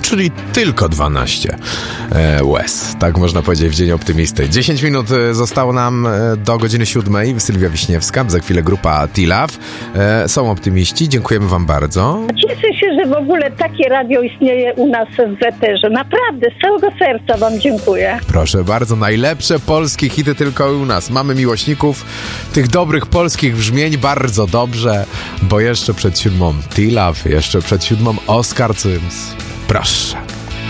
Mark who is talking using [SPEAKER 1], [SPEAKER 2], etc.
[SPEAKER 1] czyli tylko 12 łez. Tak można powiedzieć w Dzień Optymisty. 10 minut zostało nam do godziny 7. Sylwia Wiśniewska, za chwilę grupa T-Love. Są optymiści, dziękujemy wam bardzo.
[SPEAKER 2] Cieszę się, że w ogóle takie radio istnieje u nas w eterze. Naprawdę, z całego serca wam dziękuję.
[SPEAKER 1] Proszę bardzo, najlepsze polskie hity tylko u nas. Mamy miłośników tych dobrych polskich brzmień bardzo dobrze, bo jeszcze przed 7 T-Love, jeszcze przed 7 Oscar Sims. Proszę.